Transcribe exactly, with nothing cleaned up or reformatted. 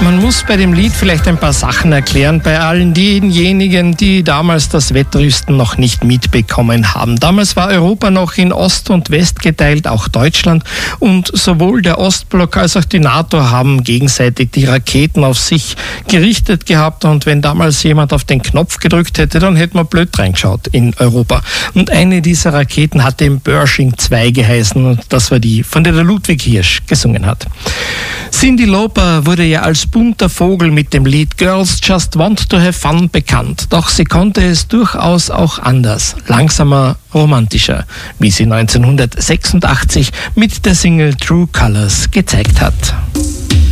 Man muss bei dem Lied vielleicht ein paar Sachen erklären, bei allen denjenigen, die damals das Wettrüsten noch nicht mitbekommen haben. Damals war Europa noch in Ost und West geteilt, auch Deutschland. Und sowohl der Ostblock als auch die NATO haben gegenseitig die Raketen auf sich gerichtet gehabt. Und wenn damals jemand auf den Knopf gedrückt hätte, dann hätte man blöd reingeschaut in Europa. Und eine dieser Raketen hat den Pershing zwei geheißen. Und das war die, von der der Ludwig Hirsch gesungen hat. Cyndi Lauper wurde ja als bunter Vogel mit dem Lied Girls Just Want to Have Fun bekannt. Doch sie konnte es durchaus auch anders, langsamer, romantischer, wie sie neunzehnhundertsechsundachtzig mit der Single True Colors gezeigt hat.